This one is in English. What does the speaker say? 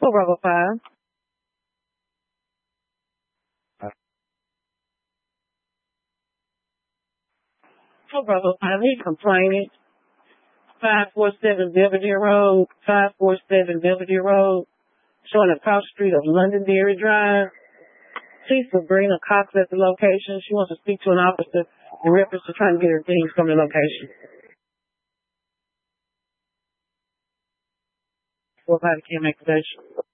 For Bravo 5. For Bravo 5, he's complaining. 547 Belvedere Road, 547 Belvedere Road, showing across the street of Londonderry Drive. Chief Sabrina Cox at the location. She wants to speak to an officer in reference to trying to get her things from the location. Before body cam activation.